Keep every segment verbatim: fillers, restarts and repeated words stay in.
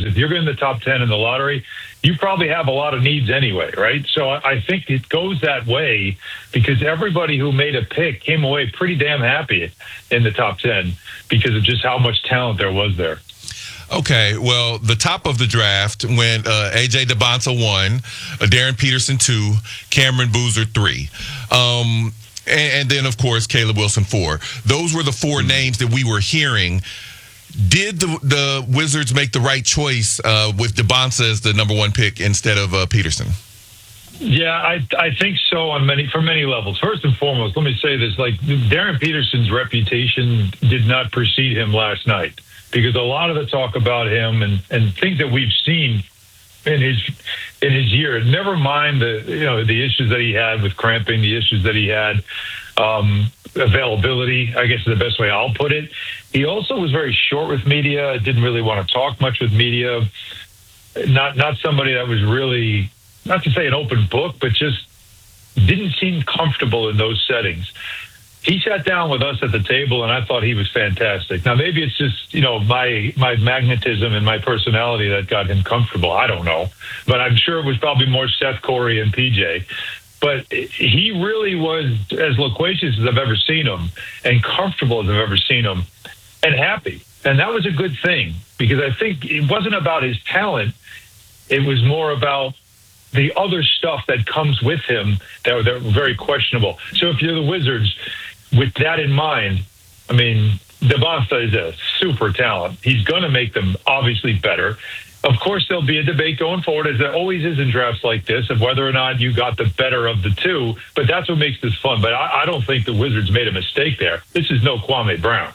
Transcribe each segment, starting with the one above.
if you're in the top ten in the lottery, you probably have a lot of needs anyway, right? So I think it goes that way because everybody who made a pick came away pretty damn happy in the top ten because of just how much talent there was there. Okay, well, the top of the draft went uh, A J DeBonta one, uh, Darren Peterson two, Cameron Boozer three. Um, and, and then, of course, Caleb Wilson four. Those were the four mm-hmm. names that we were hearing. Did the, the Wizards make the right choice uh, with DeBonta as the number one pick instead of uh, Peterson? Yeah, I I think so on many for many levels. First and foremost, let me say this: like Darren Peterson's reputation did not precede him last night. Because a lot of the talk about him and, and things that we've seen in his in his year, never mind the you know the issues that he had with cramping, the issues that he had, um, availability, I guess is the best way I'll put it. He also was very short with media, didn't really want to talk much with media. Not not somebody that was really, not to say an open book, but just didn't seem comfortable in those settings. He sat down with us at the table, and I thought he was fantastic. Now, maybe it's just, you know, my my magnetism and my personality that got him comfortable. I don't know. But I'm sure it was probably more Seth, Corey, and P J. But he really was as loquacious as I've ever seen him and comfortable as I've ever seen him and happy. And that was a good thing because I think it wasn't about his talent. It was more about the other stuff that comes with him that were very questionable. So if you're the Wizards, with that in mind, I mean, DeBonta is a super talent. He's going to make them obviously better. Of course, there'll be a debate going forward, as there always is in drafts like this, of whether or not you got the better of the two. But that's what makes this fun. But I, I don't think the Wizards made a mistake there. This is no Kwame Brown.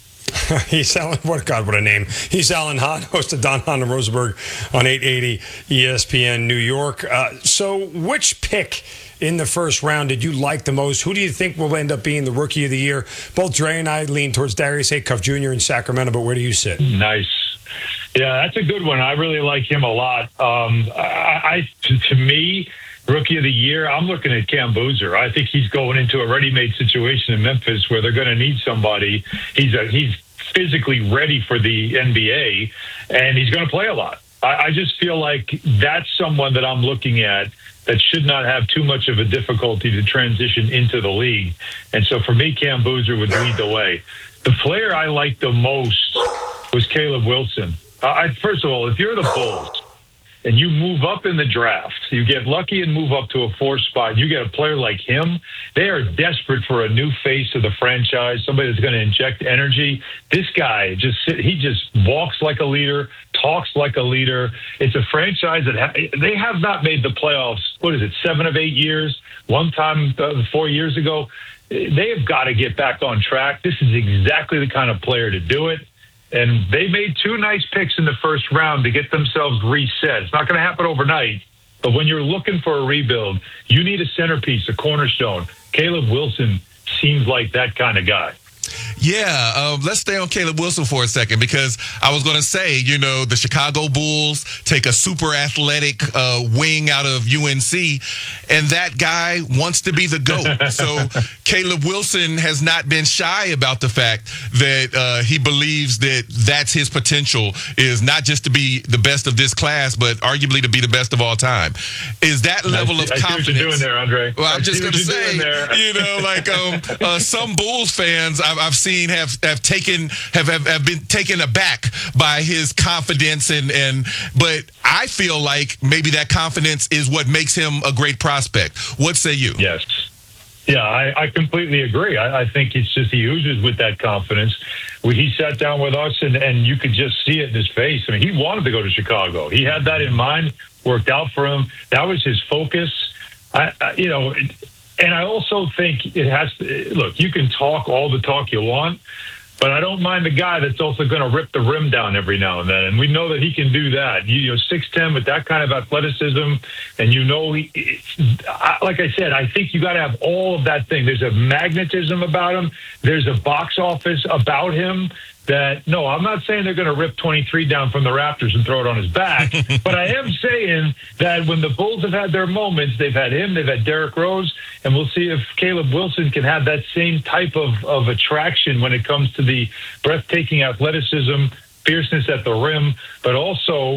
He's Alan, what God, what a name. He's Alan Hahn, host of Don Hahn and Rosenberg on eight eighty E S P N New York. Uh, so which pick in the first round did you like the most? Who do you think will end up being the rookie of the year? Both Dre and I lean towards Darius Acuff Junior in Sacramento, but where do you sit? Nice. Yeah, that's a good one. I really like him a lot. Um, I, I to, to me, Rookie of the Year, I'm looking at Cam Boozer. I think he's going into a ready-made situation in Memphis where they're going to need somebody. He's a, he's physically ready for the N B A, and he's going to play a lot. I, I just feel like that's someone that I'm looking at that should not have too much of a difficulty to transition into the league. And so for me, Cam Boozer would lead the way. The player I liked the most was Caleb Wilson. Uh, I, first of all, if you're the Bulls, and you move up in the draft, you get lucky and move up to a four spot, you get a player like him, they are desperate for a new face of the franchise, somebody that's going to inject energy. This guy, just he just walks like a leader, talks like a leader. It's a franchise that ha- they have not made the playoffs, what is it, seven of eight years? One time uh, four years ago. They have got to get back on track. This is exactly the kind of player to do it. And they made two nice picks in the first round to get themselves reset. It's not going to happen overnight, but when you're looking for a rebuild, you need a centerpiece, a cornerstone. Caleb Wilson seems like that kind of guy. Yeah, uh, let's stay on Caleb Wilson for a second because I was going to say, you know, the Chicago Bulls take a super athletic uh, wing out of U N C, and that guy wants to be the GOAT. So Caleb Wilson has not been shy about the fact that uh, he believes that that's his potential, is not just to be the best of this class, but arguably to be the best of all time. Is that level I, of I confidence? See what you're doing there, Andre. Well, I'm I just going to say, you know, like um, uh, some Bulls fans I've, I've seen have have taken have, have have been taken aback by his confidence and and but I feel like maybe that confidence is what makes him a great prospect. What say you? Yes. Yeah, I, I completely agree. I, I think it's just he oozes with that confidence. When he sat down with us and, and you could just see it in his face. I mean, he wanted to go to Chicago. He had that in mind, worked out for him. That was his focus. I, I you know, it, And I also think it has to, look, you can talk all the talk you want, but I don't mind the guy that's also going to rip the rim down every now and then. And we know that he can do that. You know, six ten with that kind of athleticism. And you know, he, like I said, I think you got to have all of that thing. There's a magnetism about him. There's a box office about him. That, no, I'm not saying they're going to rip twenty-three down from the Raptors and throw it on his back, but I am saying that when the Bulls have had their moments, they've had him, they've had Derrick Rose, and we'll see if Caleb Wilson can have that same type of, of attraction when it comes to the breathtaking athleticism, fierceness at the rim, but also